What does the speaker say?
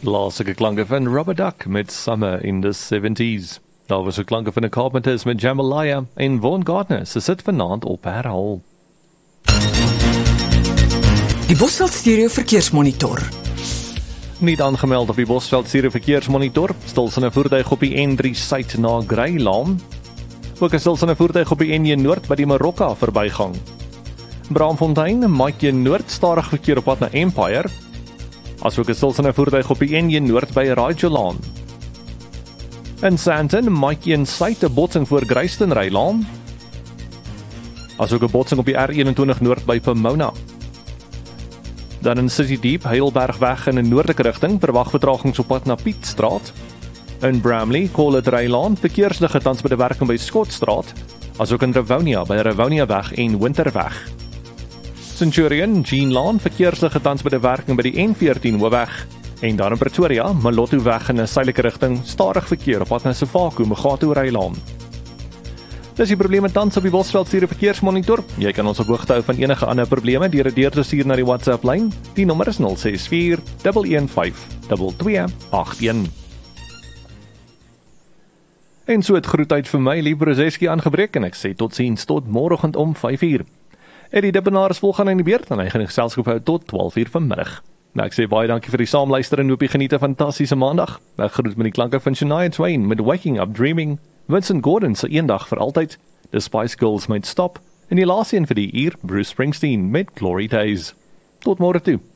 Laaste klanke van Rubber Duck met Summer in the 70s. Daar was ook klanke van de Carpenters met Jambalaya en Vaughn Gardner, ze sit vanaand op herhaal. Die Bosveld Stereo Verkeersmonitor. Niet aangemeld op die Bosveld Stereo Verkeersmonitor, stilsende voertuig op die N3 Suid na Greylaan. Ook 'n stilsende voertuig op die N1 Noord by die Marokka verbygang. Braamfontein, Maatjie Noord, stadig verkeer op pad na Empire. Asook 'n stilsende voertuig op die N1 Noord by Rajolaan. In Sandton, Maatjie Suid, 'n botsing voor Greystenrylaan. Asook 'n botsing op die R21 Noord by Pomona. Dan in City Deep, Heilbergweg in 'n noordelike rigting, verwag vertragings op pad na Pietstraat. In Bramley, Colletreilaan, verkeersligte tans by die werking by Skotstraat, asook in Rivonia by Rivoniaweg en Winterweg. Centurion, Jeanlaan, verkeersligte tans by die werking by die N14 Hoofweg. En dan in Pretoria, Malotoweg in 'n suidelike rigting, stadig verkeer op pad na Sefako, Megato-Rylaan. Dis die probleme tans op die Bosveld Stereo Verkeersmonitor. Jy kan ons op hoogte hou van enige ander probleme deur dit deur te stuur na die WhatsApp lyn. Die nommer is 064 115 2281. En so het groetheid vir my, Lieve Roseski, aangebreek en ek sê totsiens tot môreoggend om 5:00. Eddie Dibbenaar is volgaan in die beurt en hy gaan geselskap hou tot 12:00 vanmiddag. Nou ek sê baie dankie vir die saamluister en hoop jy geniet 'n fantastiese maandag. Ek groet met die klanke van Shania Twain met Waking Up Dreaming, Vincent Gordon se Eendag vir altyd, The Spice Girls met Stop en die laaste een vir die uur, Bruce Springsteen met Glory Days. Tot môre toe.